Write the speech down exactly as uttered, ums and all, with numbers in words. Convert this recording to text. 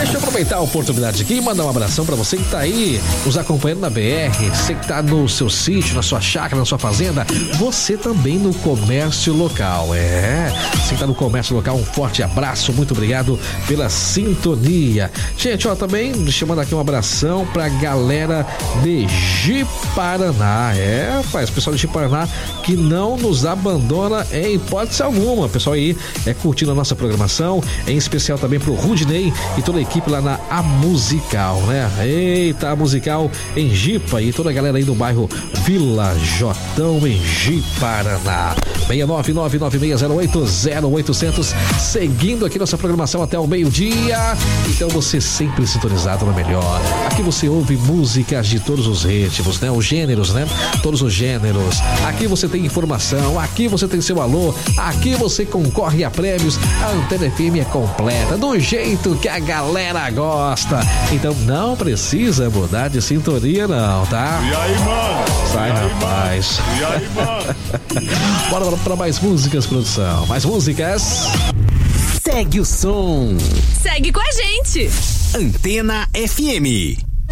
Deixa eu aproveitar a oportunidade aqui e mandar um abração pra você que tá aí nos acompanhando na B R, você que tá no seu sítio, na sua chácara, na sua fazenda, você também no comércio local. É, você que tá no comércio local, um forte abraço, muito obrigado pela sintonia. Gente, ó, também deixa eu mandar aqui um abração pra galera de Ji-Paraná. É, rapaz, pessoal de Ji-Paraná que não nos abandona em hipótese alguma. Pessoal aí é curtindo a nossa programação, em especial também pro Rudinei e toda a equipe lá na A Musical, né? Eita, A Musical em Jipa e toda a galera aí do bairro Vila Jotão em Ji-Paraná. seis nove nove nove seis zero oito zero oito zero zero, seguindo aqui nossa programação até o meio-dia. Então você sempre sintonizado na melhor. Aqui você ouve músicas de todos os ritmos, né? Os gêneros, né? Todos os gêneros. Aqui você tem informação, aqui você tem seu alô, aqui você concorre a prêmios. A Antena F M é completa, do jeito que a galera gosta. Então não precisa mudar de sintonia não, tá? E aí, mano? Sai, e aí, rapaz. Mano? E aí, mano? Bora pra mais músicas, produção. Mais músicas. Segue o som. Segue com a gente. Antena F M.